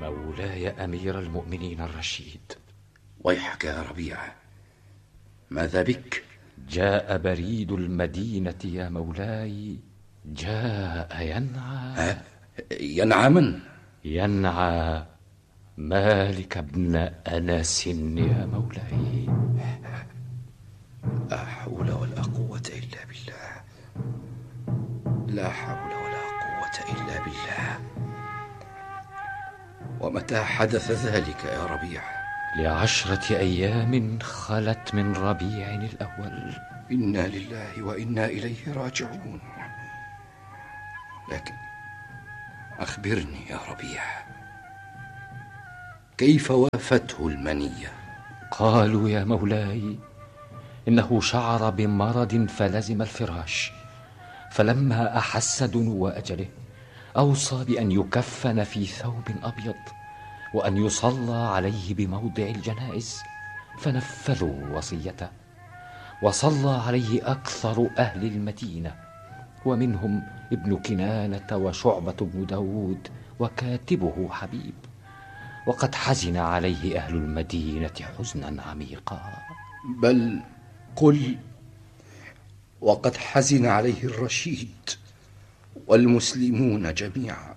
مولاي أمير المؤمنين الرشيد. ويحك يا ربيع، ماذا بك؟ جاء بريد المدينة يا مولاي، جاء ينعى. ينعى من؟ ينعى مالك بن أنس يا مولاي. لا حول ولا قوة إلا بالله، لا حول ولا قوة إلا بالله. ومتى حدث ذلك يا ربيع؟ ل10 أيام خلت من ربيع الأول. إنا لله وإنا إليه راجعون. لكن أخبرني يا ربيع، كيف وافته المنية؟ قالوا يا مولاي إنه شعر بمرض فلزم الفراش، فلما أحس دنو أجله أوصى بأن يكفن في ثوب أبيض وأن يصلى عليه بموضع الجنائز، فنفذوا وصيته وصلى عليه أكثر أهل المدينة، ومنهم ابن كنانة وشعبة بن داود وكاتبه حبيب. وقد حزن عليه أهل المدينة حزنا عميقا. بل قل وقد حزن عليه الرشيد والمسلمون جميعا.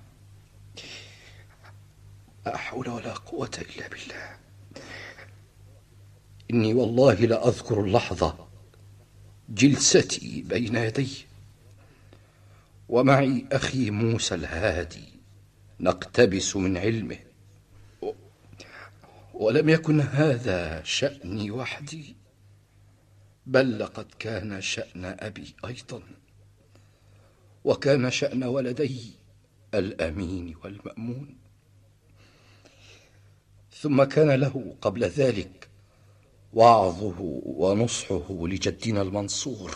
لا حول ولا قوة إلا بالله. إني والله لأذكر اللحظة جلستي بين يدي ومعي أخي موسى الهادي نقتبس من علمه، ولم يكن هذا شأني وحدي، بل لقد كان شأن أبي أيضا، وكان شأن ولدي الأمين والمأمون. ثم كان له قبل ذلك وعظه ونصحه لجدنا المنصور.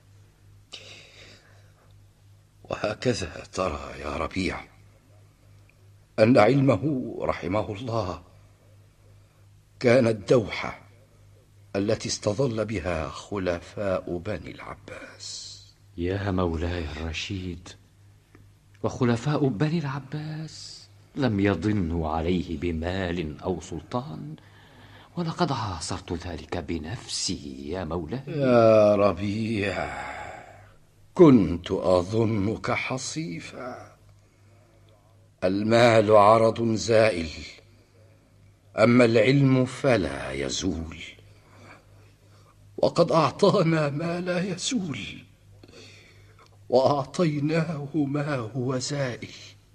وهكذا ترى يا ربيع أن علمه رحمه الله كان الدوحة التي استظل بها خلفاء بني العباس. يا مولاي الرشيد، وخلفاء بني العباس لم يضنوا عليه بمال أو سلطان، ولقد عاصرت ذلك بنفسي يا مولاي. يا ربيع، كنت أظنك حصيفا. المال عرض زائل، أما العلم فلا يزول، وقد أعطانا ما لا يزول وأعطيناه ما هو زائل،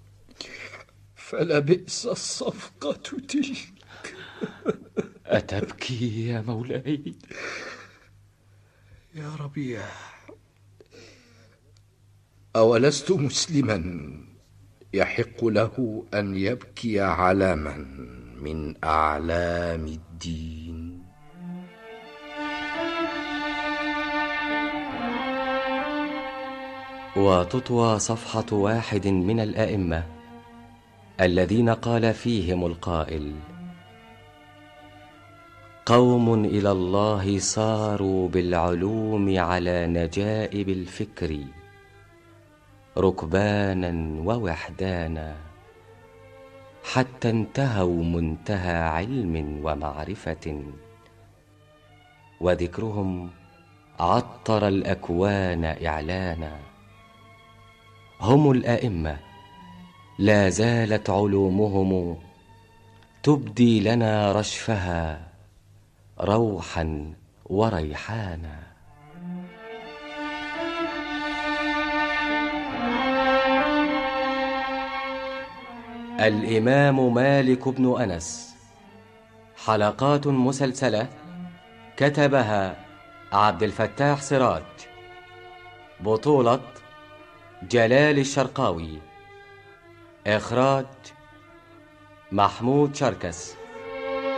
فلبئس الصفقة تلك. أتبكي يا مولاي؟ يا ربيع، أولست مسلما يحق له أن يبكي علما من أعلام الدين؟ وتطوى صفحة واحد من الأئمة الذين قال فيهم القائل: قوم إلى الله صاروا بالعلوم على نجائب الفكر، ركبانا ووحدانا، حتى انتهوا منتهى علم ومعرفة، وذكرهم عطر الأكوان إعلانا. هم الأئمة، لا زالت علومهم تبدي لنا رشفها روحا وريحانا. الإمام مالك بن أنس، حلقات مسلسلة كتبها عبد الفتاح سراج، بطولة جلال الشرقاوي، إخراج محمود شركس.